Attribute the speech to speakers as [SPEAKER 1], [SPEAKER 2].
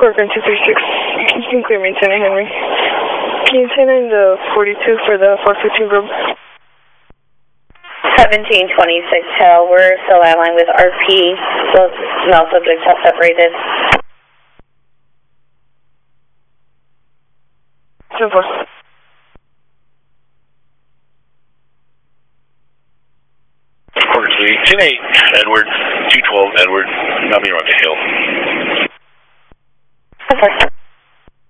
[SPEAKER 1] Corcoran 236. You can clear me, 10 Henry. Can you 10 into 42 for the 415 group?
[SPEAKER 2] 1726 Hell. We're still airline with RP. Both male subjects have separated.
[SPEAKER 1] 10-4.
[SPEAKER 3] Corcoran 3, 10-8, Edward, 212, Edward, not me wrong, Hill.
[SPEAKER 2] Okay.